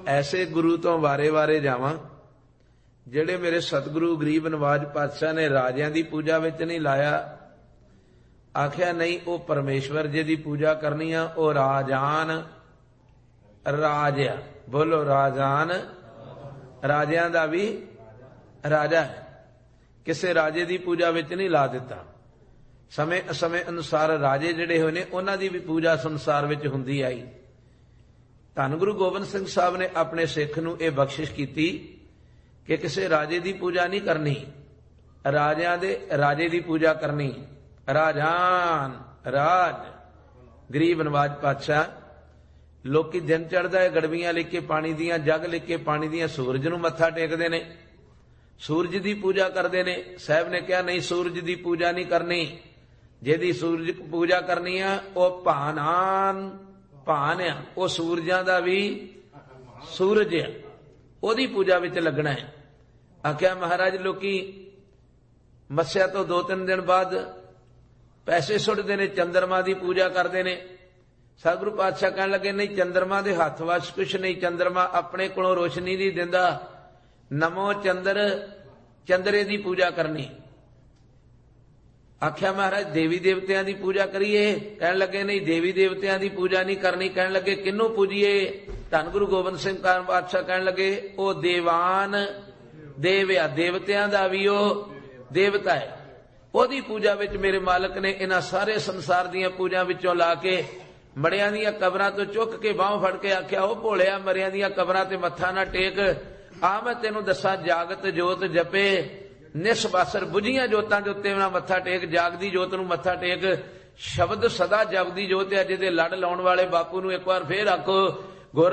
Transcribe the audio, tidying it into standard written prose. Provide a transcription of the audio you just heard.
ऐसे गुरु तो वारे वारे जावां ਜਿਹੜੇ ਮੇਰੇ सतगुरु गरीब नवाज पातशाह ने राजियां दी पूजा विच नहीं लाया। आख्या नहीं, वो परमेश्वर जी दी पूजा करनी आ, वो राजान राजा, बोलो राजान, राजियां दा भी राजा है, किसे राजे दी पूजा विच नहीं ला दिता। समय समय अनुसार राजे जिहड़े होए ने उन्हां दी भी पूजा संसार विच हुंदी आई। धन गुरु गोबिंद सिंह साहब ने अपने सिख नूं इह बख्शिश कीती कि किसी राजे की पूजा नहीं करनी, राजियां दे राजे की पूजा करनी। राजान राज गरीब नवाज पातशाह, लोकी दिन चढ़दा है गड़बियां लेके पानी दियां, जग लेके पानी दियां सूरज नूं मत्था टेकदे ने, सूरज की पूजा करते ने। साहब ने कहा नहीं, सूरज की पूजा नहीं करनी, जिहदी सूरज की पूजा करनी आ वह भानान भान आ, वह सूरजां दा भी सूरज आ, ओदी पूजा विच लगना है। आख्या महाराज लोकी मस्या तो 2-3 दिन बाद पैसे सुटते ने, चंद्रमा की पूजा करते ने। सतगुरु पातशाह कहने लगे नहीं, चंद्रमा के हथ वश कुछ नहीं, चंद्रमा अपने कोलों रोशनी नहीं दिंदा, नमो चंद्र, चंद्रे की पूजा करनी। आख्या महाराज देवी देवतियां की पूजा करिए? कहने लगे नहीं, देवी देवतियां की पूजा नहीं करनी। कहने लगे किन्नू पूजिए? धन गुरु गोबिंद सिंह पातशाह कहने लगे ओ देवान देवया, देवतियां दा भी ओ देवता है, ओदी पूजा विच मेरे मालक ने इन्हां सारे संसार दीयां पूजा विचों ला के मरियां दीयां कबरां तो चुक के बाहों फड़ के आख्या ओ भोलिया, मरियां दीयां कबरां ते मत्था ना टेक, आ मैं तेनू दसां जागत जोत जपे, निसबासर बुझियां जोतां दे उत्ते ना मत्था टेक, जागदी जोत नूं मत्था टेक, शब्द सदा जपदी जोत है, जिहदे लड़ लाउण वाले बापू नूं एक बार फिर आखो